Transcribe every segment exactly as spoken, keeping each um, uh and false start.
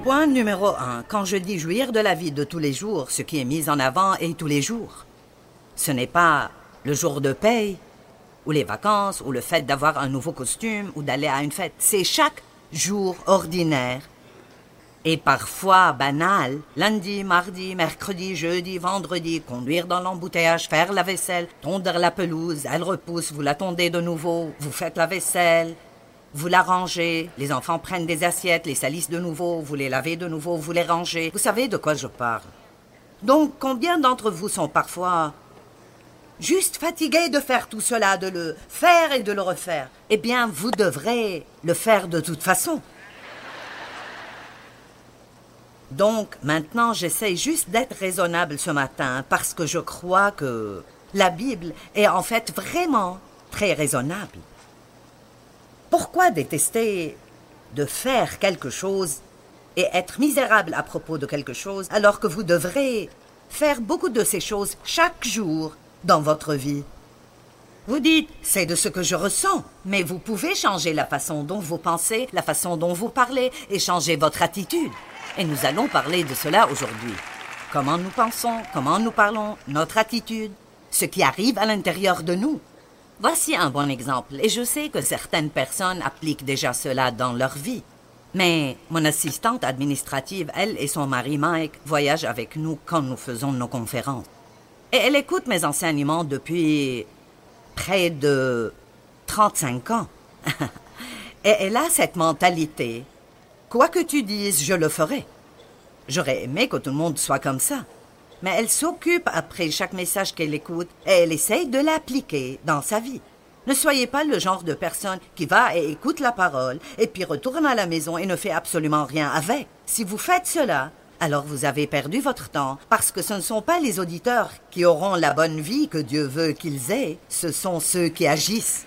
Point numéro un. Quand je dis jouir de la vie de tous les jours, ce qui est mis en avant est tous les jours. Ce n'est pas le jour de paye, ou les vacances, ou le fait d'avoir un nouveau costume, ou d'aller à une fête. C'est chaque jour ordinaire. Et parfois banal. Lundi, mardi, mercredi, jeudi, vendredi, conduire dans l'embouteillage, faire la vaisselle, tondre la pelouse, elle repousse, vous la tondez de nouveau, vous faites la vaisselle. Vous la rangez, les enfants prennent des assiettes, les salissent de nouveau, vous les lavez de nouveau, vous les rangez. Vous savez de quoi je parle. Donc, combien d'entre vous sont parfois juste fatigués de faire tout cela, de le faire et de le refaire? Eh bien, vous devrez le faire de toute façon. Donc, maintenant, j'essaie juste d'être raisonnable ce matin parce que je crois que la Bible est en fait vraiment très raisonnable. Pourquoi détester de faire quelque chose et être misérable à propos de quelque chose alors que vous devrez faire beaucoup de ces choses chaque jour dans votre vie? Vous dites, c'est de ce que je ressens, mais vous pouvez changer la façon dont vous pensez, la façon dont vous parlez et changer votre attitude. Et nous allons parler de cela aujourd'hui. Comment nous pensons, comment nous parlons, notre attitude, ce qui arrive à l'intérieur de nous. Voici un bon exemple, et je sais que certaines personnes appliquent déjà cela dans leur vie. Mais mon assistante administrative, elle et son mari Mike voyagent avec nous quand nous faisons nos conférences. Et elle écoute mes enseignements depuis près de trente-cinq ans. Et elle a cette mentalité. Quoi que tu dises, je le ferai. J'aurais aimé que tout le monde soit comme ça. Mais elle s'occupe après chaque message qu'elle écoute et elle essaye de l'appliquer dans sa vie. Ne soyez pas le genre de personne qui va et écoute la parole et puis retourne à la maison et ne fait absolument rien avec. Si vous faites cela, alors vous avez perdu votre temps parce que ce ne sont pas les auditeurs qui auront la bonne vie que Dieu veut qu'ils aient, ce sont ceux qui agissent.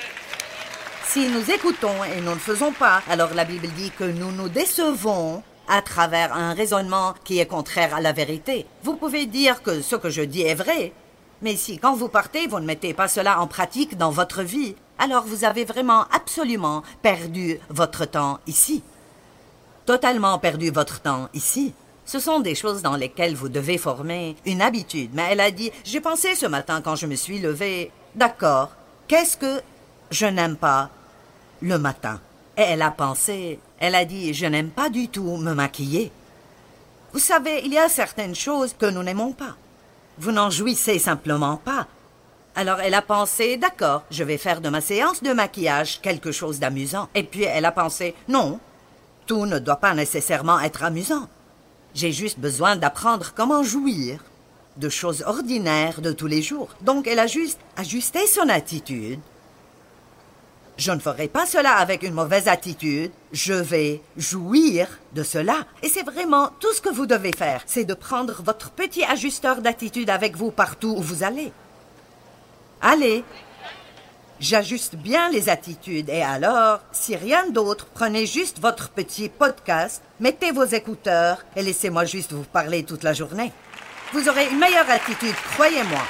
Si nous écoutons et nous ne le faisons pas, alors la Bible dit que nous nous décevons à travers un raisonnement qui est contraire à la vérité. Vous pouvez dire que ce que je dis est vrai, mais si quand vous partez, vous ne mettez pas cela en pratique dans votre vie, alors vous avez vraiment absolument perdu votre temps ici. Totalement perdu votre temps ici. Ce sont des choses dans lesquelles vous devez former une habitude. Mais elle a dit, j'ai pensé ce matin quand je me suis levée, d'accord, qu'est-ce que je n'aime pas le matin? Et elle a pensé, elle a dit, je n'aime pas du tout me maquiller. Vous savez, il y a certaines choses que nous n'aimons pas. Vous n'en jouissez simplement pas. Alors elle a pensé, d'accord, je vais faire de ma séance de maquillage quelque chose d'amusant. Et puis elle a pensé, non, tout ne doit pas nécessairement être amusant. J'ai juste besoin d'apprendre comment jouir de choses ordinaires de tous les jours. Donc elle a juste ajusté son attitude. Je ne ferai pas cela avec une mauvaise attitude. Je vais jouir de cela. Et c'est vraiment tout ce que vous devez faire. C'est de prendre votre petit ajusteur d'attitude avec vous partout où vous allez. Allez, j'ajuste bien les attitudes. Et alors, si rien d'autre, prenez juste votre petit podcast, mettez vos écouteurs et laissez-moi juste vous parler toute la journée. Vous aurez une meilleure attitude, croyez-moi.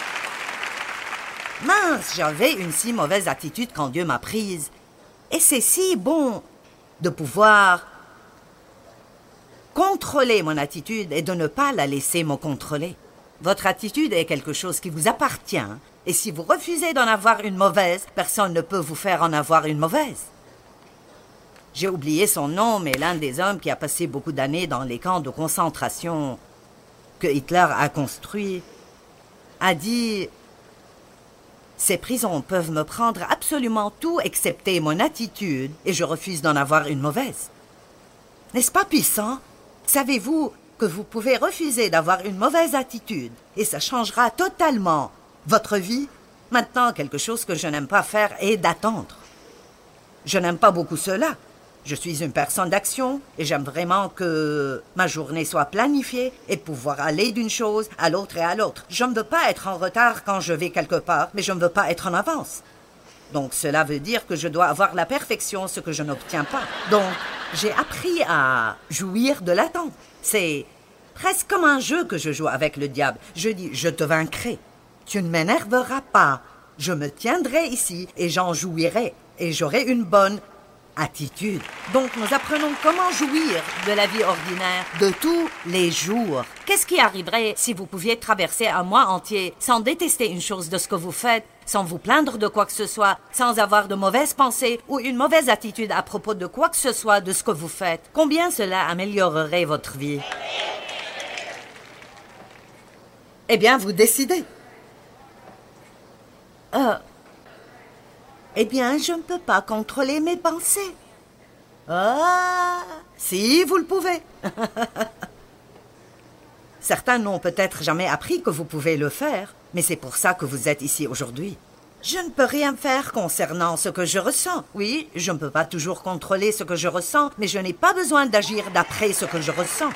Mince, j'avais une si mauvaise attitude quand Dieu m'a prise. Et c'est si bon de pouvoir contrôler mon attitude et de ne pas la laisser me contrôler. Votre attitude est quelque chose qui vous appartient. Et si vous refusez d'en avoir une mauvaise, personne ne peut vous faire en avoir une mauvaise. J'ai oublié son nom, mais l'un des hommes qui a passé beaucoup d'années dans les camps de concentration que Hitler a construits a dit... Ces prisons peuvent me prendre absolument tout excepté mon attitude et je refuse d'en avoir une mauvaise. N'est-ce pas puissant? Savez-vous que vous pouvez refuser d'avoir une mauvaise attitude et ça changera totalement votre vie? Maintenant, quelque chose que je n'aime pas faire est d'attendre. Je n'aime pas beaucoup cela. Je suis une personne d'action et j'aime vraiment que ma journée soit planifiée et pouvoir aller d'une chose à l'autre et à l'autre. Je ne veux pas être en retard quand je vais quelque part, mais je ne veux pas être en avance. Donc cela veut dire que je dois avoir la perfection, ce que je n'obtiens pas. Donc j'ai appris à jouir de l'attente. C'est presque comme un jeu que je joue avec le diable. Je dis, je te vaincrai. Tu ne m'énerveras pas. Je me tiendrai ici et j'en jouirai et j'aurai une bonne attitude. Donc nous apprenons comment jouir de la vie ordinaire de tous les jours. Qu'est-ce qui arriverait si vous pouviez traverser un mois entier sans détester une chose de ce que vous faites, sans vous plaindre de quoi que ce soit, sans avoir de mauvaises pensées ou une mauvaise attitude à propos de quoi que ce soit de ce que vous faites? Combien cela améliorerait votre vie? Eh bien, vous décidez. Euh, eh bien, je ne peux pas contrôler mes pensées. Ah, si, vous le pouvez. Certains n'ont peut-être jamais appris que vous pouvez le faire, mais c'est pour ça que vous êtes ici aujourd'hui. Je ne peux rien faire concernant ce que je ressens. Oui, je ne peux pas toujours contrôler ce que je ressens, mais je n'ai pas besoin d'agir d'après ce que je ressens.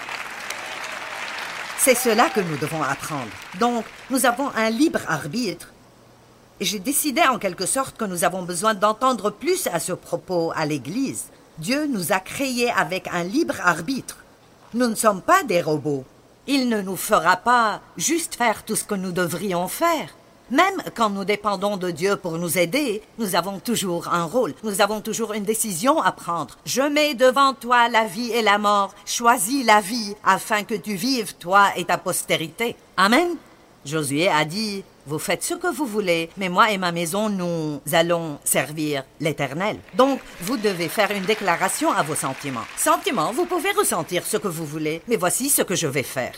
C'est cela que nous devons apprendre. Donc, nous avons un libre arbitre. Et j'ai décidé en quelque sorte que nous avons besoin d'entendre plus à ce propos à l'Église. Dieu nous a créés avec un libre arbitre. Nous ne sommes pas des robots. Il ne nous fera pas juste faire tout ce que nous devrions faire. Même quand nous dépendons de Dieu pour nous aider, nous avons toujours un rôle. Nous avons toujours une décision à prendre. Je mets devant toi la vie et la mort. Choisis la vie afin que tu vives, toi et ta postérité. Amen. Josué a dit, vous faites ce que vous voulez, mais moi et ma maison, nous allons servir l'Éternel. Donc, vous devez faire une déclaration à vos sentiments. Sentiments, vous pouvez ressentir ce que vous voulez, mais voici ce que je vais faire.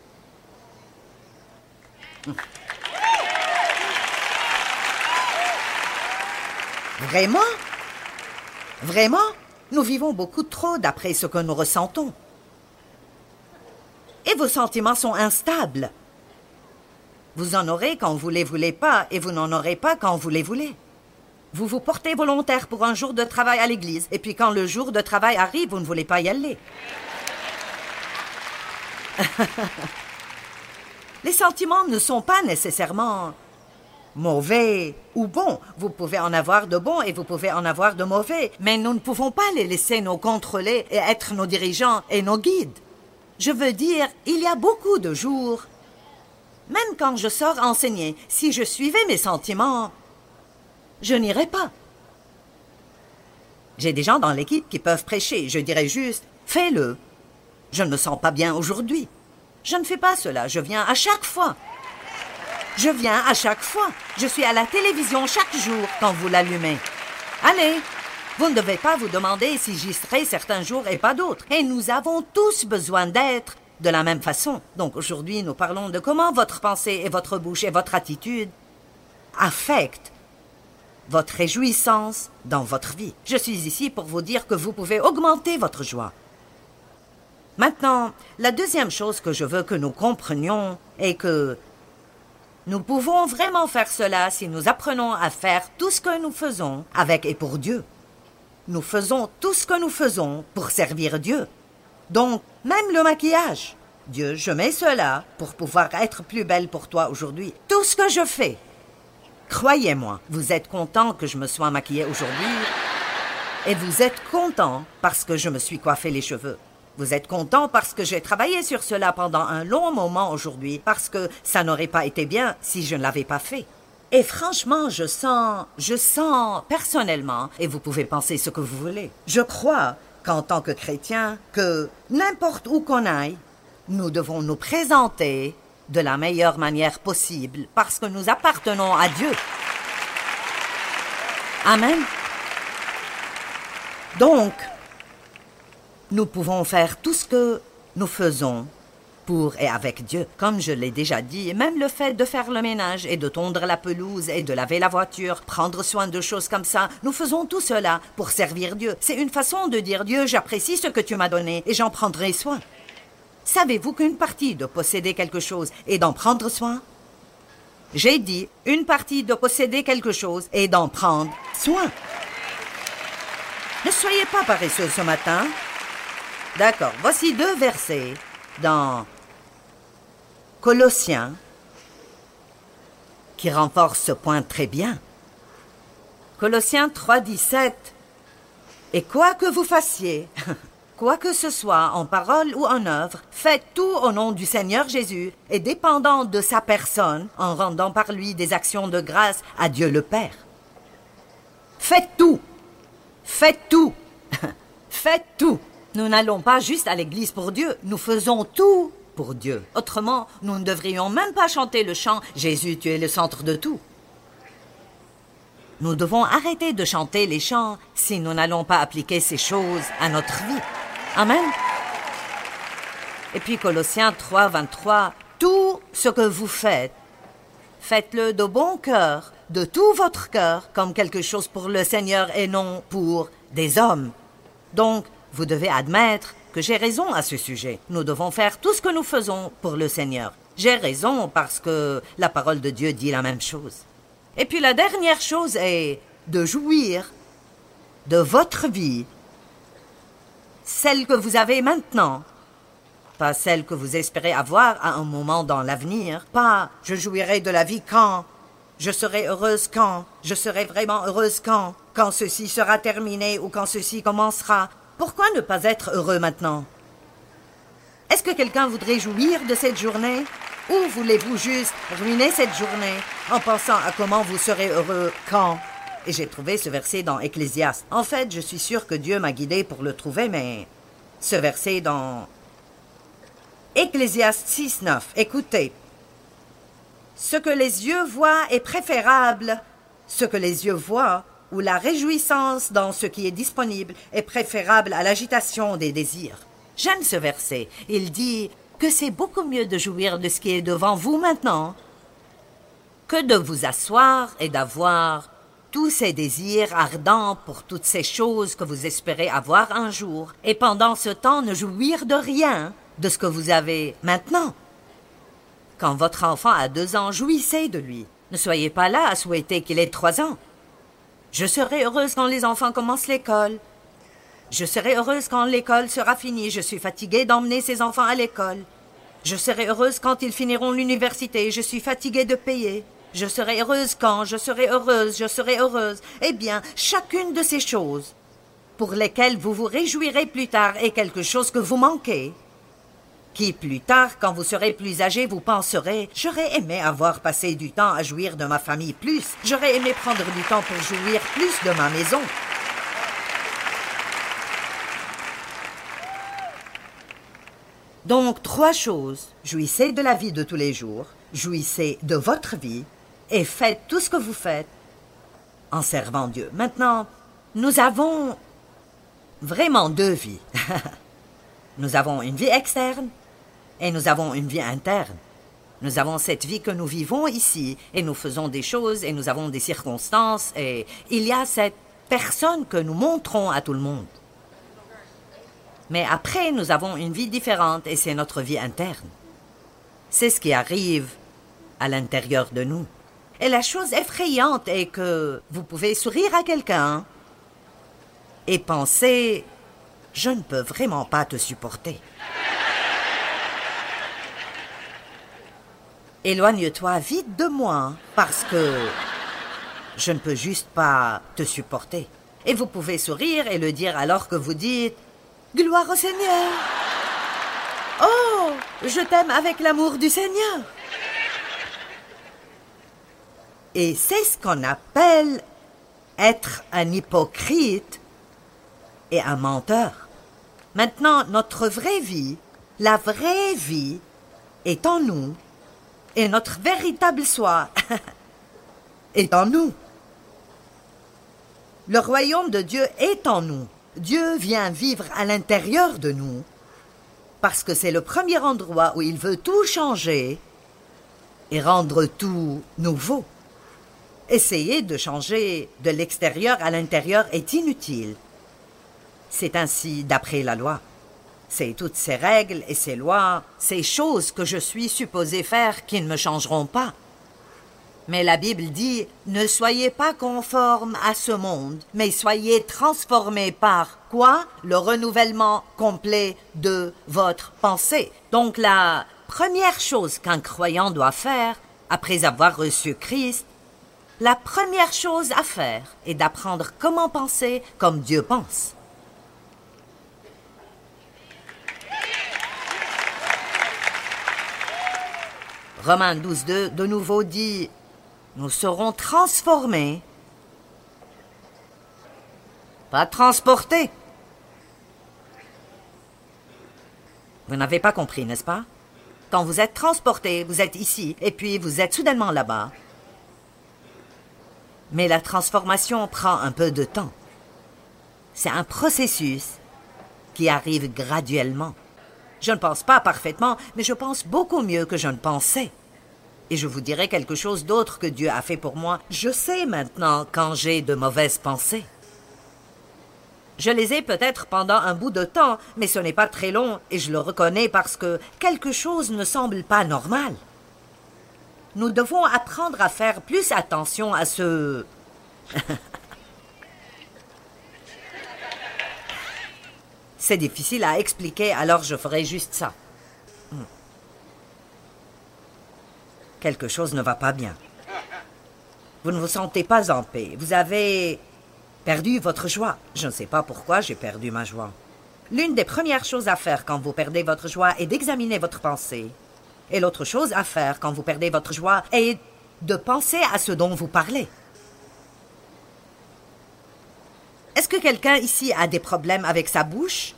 Vraiment? Vraiment? Nous vivons beaucoup trop d'après ce que nous ressentons. Et vos sentiments sont instables. Vous en aurez quand vous les voulez pas, et vous n'en aurez pas quand vous les voulez. Vous vous portez volontaire pour un jour de travail à l'église, et puis quand le jour de travail arrive, vous ne voulez pas y aller. Les sentiments ne sont pas nécessairement mauvais ou bons. Vous pouvez en avoir de bons et vous pouvez en avoir de mauvais, mais nous ne pouvons pas les laisser nous contrôler et être nos dirigeants et nos guides. Je veux dire, il y a beaucoup de jours, même quand je sors enseigner, si je suivais mes sentiments, je n'irais pas. J'ai des gens dans l'équipe qui peuvent prêcher. Je dirais juste, fais-le. Je ne me sens pas bien aujourd'hui. Je ne fais pas cela. Je viens à chaque fois. Je viens à chaque fois. Je suis à la télévision chaque jour quand vous l'allumez. Allez, vous ne devez pas vous demander si j'y serai certains jours et pas d'autres. Et nous avons tous besoin d'être de la même façon. Donc aujourd'hui, nous parlons de comment votre pensée et votre bouche et votre attitude affectent votre réjouissance dans votre vie. Je suis ici pour vous dire que vous pouvez augmenter votre joie. Maintenant, la deuxième chose que je veux que nous comprenions est que nous pouvons vraiment faire cela si nous apprenons à faire tout ce que nous faisons avec et pour Dieu. Nous faisons tout ce que nous faisons pour servir Dieu. Donc, même le maquillage. Dieu, je mets cela pour pouvoir être plus belle pour toi aujourd'hui. Tout ce que je fais. Croyez-moi, vous êtes content que je me sois maquillée aujourd'hui et vous êtes content parce que je me suis coiffé les cheveux. Vous êtes content parce que j'ai travaillé sur cela pendant un long moment aujourd'hui, parce que ça n'aurait pas été bien si je ne l'avais pas fait. Et franchement, je sens, je sens personnellement, et vous pouvez penser ce que vous voulez, je crois qu'en tant que chrétien, que n'importe où qu'on aille, nous devons nous présenter de la meilleure manière possible, parce que nous appartenons à Dieu. Amen. Donc, nous pouvons faire tout ce que nous faisons pour et avec Dieu. Comme je l'ai déjà dit, même le fait de faire le ménage et de tondre la pelouse et de laver la voiture, prendre soin de choses comme ça, nous faisons tout cela pour servir Dieu. C'est une façon de dire, Dieu, j'apprécie ce que tu m'as donné et j'en prendrai soin. Savez-vous qu'une partie de posséder quelque chose est d'en prendre soin? J'ai dit, une partie de posséder quelque chose est d'en prendre soin. Ne soyez pas paresseux ce matin. D'accord, voici deux versets dans Colossiens qui renforcent ce point très bien. Colossiens trois, dix-sept. Et quoi que vous fassiez, quoi que ce soit en parole ou en œuvre, faites tout au nom du Seigneur Jésus et dépendant de sa personne, en rendant par lui des actions de grâce à Dieu le Père. Faites tout. faites tout. Faites tout. Nous n'allons pas juste à l'église pour Dieu, nous faisons tout pour Dieu. Autrement, nous ne devrions même pas chanter le chant « Jésus, tu es le centre de tout ». Nous devons arrêter de chanter les chants si nous n'allons pas appliquer ces choses à notre vie. Amen. Et puis Colossiens trois, vingt-trois, « Tout ce que vous faites, faites-le de bon cœur, de tout votre cœur, comme quelque chose pour le Seigneur et non pour des hommes. » Donc, vous devez admettre que j'ai raison à ce sujet. Nous devons faire tout ce que nous faisons pour le Seigneur. J'ai raison parce que la parole de Dieu dit la même chose. Et puis la dernière chose est de jouir de votre vie, celle que vous avez maintenant, pas celle que vous espérez avoir à un moment dans l'avenir, pas « je jouirai de la vie quand », « je serai heureuse quand », « je serai vraiment heureuse quand », « quand ceci sera terminé ou quand ceci commencera ». Pourquoi ne pas être heureux maintenant? Est-ce que quelqu'un voudrait jouir de cette journée? Ou voulez-vous juste ruiner cette journée en pensant à comment vous serez heureux quand? Et j'ai trouvé ce verset dans Ecclésiaste. En fait, je suis sûre que Dieu m'a guidé pour le trouver, mais ce verset dans Ecclésiaste six, neuf. Écoutez. Ce que les yeux voient est préférable. Ce que les yeux voient, ou la réjouissance dans ce qui est disponible, est préférable à l'agitation des désirs. J'aime ce verset. Il dit que c'est beaucoup mieux de jouir de ce qui est devant vous maintenant que de vous asseoir et d'avoir tous ces désirs ardents pour toutes ces choses que vous espérez avoir un jour, et pendant ce temps ne jouir de rien de ce que vous avez maintenant. Quand votre enfant a deux ans, jouissez de lui. Ne soyez pas là à souhaiter qu'il ait trois ans. Je serai heureuse quand les enfants commencent l'école. Je serai heureuse quand l'école sera finie. Je suis fatiguée d'emmener ces enfants à l'école. Je serai heureuse quand ils finiront l'université. Je suis fatiguée de payer. Je serai heureuse quand, je serai heureuse, je serai heureuse. Eh bien, chacune de ces choses pour lesquelles vous vous réjouirez plus tard est quelque chose que vous manquez. Qui, plus tard, quand vous serez plus âgé, vous penserez « J'aurais aimé avoir passé du temps à jouir de ma famille plus. J'aurais aimé prendre du temps pour jouir plus de ma maison. » Donc, trois choses. Jouissez de la vie de tous les jours, jouissez de votre vie et faites tout ce que vous faites en servant Dieu. Maintenant, nous avons vraiment deux vies. Nous avons une vie externe et nous avons une vie interne. Nous avons cette vie que nous vivons ici et nous faisons des choses et nous avons des circonstances et il y a cette personne que nous montrons à tout le monde. Mais après, nous avons une vie différente et c'est notre vie interne. C'est ce qui arrive à l'intérieur de nous. Et la chose effrayante est que vous pouvez sourire à quelqu'un et penser « Je ne peux vraiment pas te supporter. » Éloigne-toi vite de moi parce que je ne peux juste pas te supporter. Et vous pouvez sourire et le dire alors que vous dites « Gloire au Seigneur !»« Oh, je t'aime avec l'amour du Seigneur !» Et c'est ce qu'on appelle être un hypocrite et un menteur. Maintenant, notre vraie vie, la vraie vie, est en nous, et notre véritable soi est en nous. Le royaume de Dieu est en nous. Dieu vient vivre à l'intérieur de nous, parce que c'est le premier endroit où il veut tout changer et rendre tout nouveau. Essayer de changer de l'extérieur à l'intérieur est inutile. C'est ainsi d'après la loi. C'est toutes ces règles et ces lois, ces choses que je suis supposé faire qui ne me changeront pas. Mais la Bible dit « Ne soyez pas conformes à ce monde, mais soyez transformés par quoi? Le renouvellement complet de votre pensée. » Donc la première chose qu'un croyant doit faire, après avoir reçu Christ, la première chose à faire est d'apprendre comment penser comme Dieu pense. Romains douze, deux de nouveau dit « Nous serons transformés pas transporter. Vous n'avez pas compris, n'est-ce pas? Quand vous êtes transporté, vous êtes ici, et puis vous êtes soudainement là-bas. Mais la transformation prend un peu de temps. C'est un processus qui arrive graduellement. Je ne pense pas parfaitement, mais je pense beaucoup mieux que je ne pensais. Et je vous dirai quelque chose d'autre que Dieu a fait pour moi. Je sais maintenant quand j'ai de mauvaises pensées. Je les ai peut-être pendant un bout de temps, mais ce n'est pas très long, et je le reconnais parce que quelque chose ne semble pas normal. Nous devons apprendre à faire plus attention à ce... C'est difficile à expliquer, alors je ferai juste ça. Quelque chose ne va pas bien. Vous ne vous sentez pas en paix. Vous avez perdu votre joie. Je ne sais pas pourquoi j'ai perdu ma joie. L'une des premières choses à faire quand vous perdez votre joie est d'examiner votre pensée. Et l'autre chose à faire quand vous perdez votre joie est de penser à ce dont vous parlez. Est-ce que quelqu'un ici a des problèmes avec sa bouche?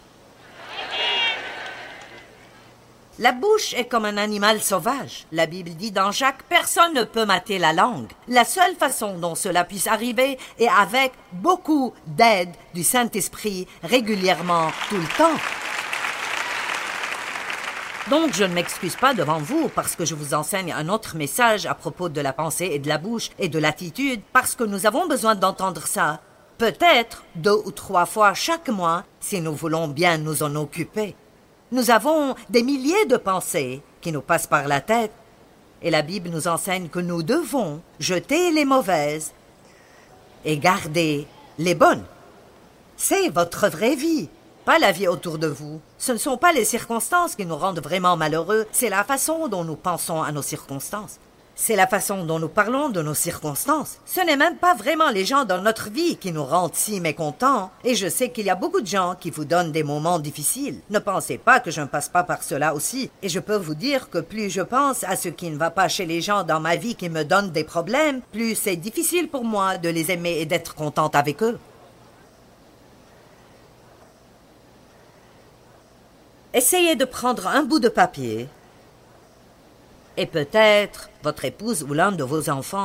La bouche est comme un animal sauvage. La Bible dit dans Jacques, personne ne peut mater la langue. La seule façon dont cela puisse arriver est avec beaucoup d'aide du Saint-Esprit régulièrement, tout le temps. Donc, je ne m'excuse pas devant vous parce que je vous enseigne un autre message à propos de la pensée et de la bouche et de l'attitude, parce que nous avons besoin d'entendre ça. Peut-être deux ou trois fois chaque mois, si nous voulons bien nous en occuper. Nous avons des milliers de pensées qui nous passent par la tête, et la Bible nous enseigne que nous devons jeter les mauvaises et garder les bonnes. C'est votre vraie vie, pas la vie autour de vous. Ce ne sont pas les circonstances qui nous rendent vraiment malheureux, c'est la façon dont nous pensons à nos circonstances. C'est la façon dont nous parlons de nos circonstances. Ce n'est même pas vraiment les gens dans notre vie qui nous rendent si mécontents. Et je sais qu'il y a beaucoup de gens qui vous donnent des moments difficiles. Ne pensez pas que je ne passe pas par cela aussi. Et je peux vous dire que plus je pense à ce qui ne va pas chez les gens dans ma vie qui me donnent des problèmes, plus c'est difficile pour moi de les aimer et d'être contente avec eux. Essayez de prendre un bout de papier et peut-être votre épouse ou l'un de vos enfants